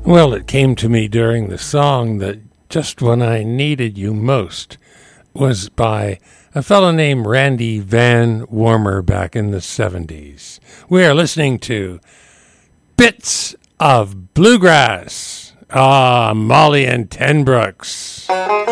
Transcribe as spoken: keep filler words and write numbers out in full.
Well, it came to me during the song that Just When I Needed You Most was by a fellow named Randy Van Warmer back in the seventies. We are listening to Bits of Bluegrass. Ah, Molly and Ten Brooks.